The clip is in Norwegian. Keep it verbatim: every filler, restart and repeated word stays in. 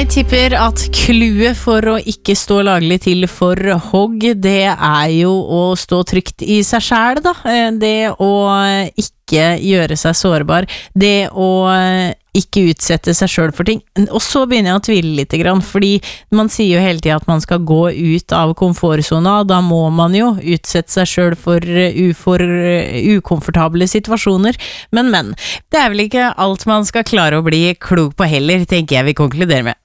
Jeg tipper at clouet for å ikke stå laglig til for hogg, det er jo å stå trygt i seg selv da. Det å ikke gjøre seg sårbar, det å ikke utsette seg selv for ting. Og så begynner jeg å tvile litt grann, fordi man sier jo hele tiden at man skal gå ut av komfortzona, og da må man jo utsette seg selv for, ufor, ukomfortable situasjoner. Men, men, det er vel ikke alt man skal klare å bli klok på heller, tenker jeg vi konkluderer med.